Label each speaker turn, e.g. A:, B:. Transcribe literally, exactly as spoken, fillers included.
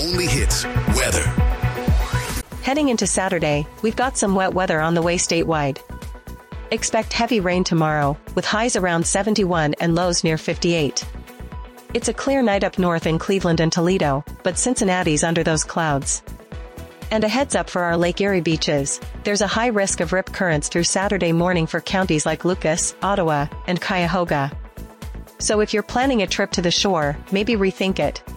A: only hits, weather.
B: Heading into Saturday, we've got some wet weather on the way statewide. Expect heavy rain tomorrow, with highs around seventy-one and lows near fifty-eight. It's a clear night up north in Cleveland and Toledo, but Cincinnati's under those clouds. And a heads up for our Lake Erie beaches, there's a high risk of rip currents through Saturday morning for counties like Lucas, Ottawa, and Cuyahoga. So if you're planning a trip to the shore, maybe rethink it.